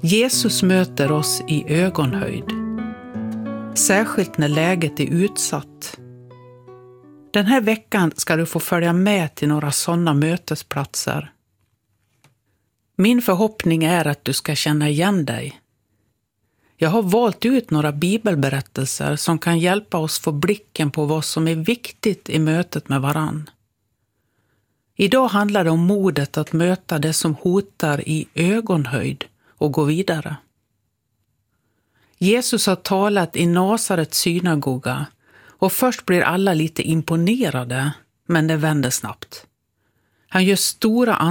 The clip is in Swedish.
Jesus möter oss i ögonhöjd. Särskilt när läget är utsatt. Den här veckan ska du få följa med till några sådana mötesplatser. Min förhoppning är att du ska känna igen dig. Jag har valt ut några bibelberättelser som kan hjälpa oss få blicken på vad som är viktigt i mötet med varann. Idag handlar det om modet att möta det som hotar i ögonhöjd och gå vidare. Jesus har talat i Nasarets synagoga och först blir alla lite imponerade, men det vänder snabbt. Han gör stora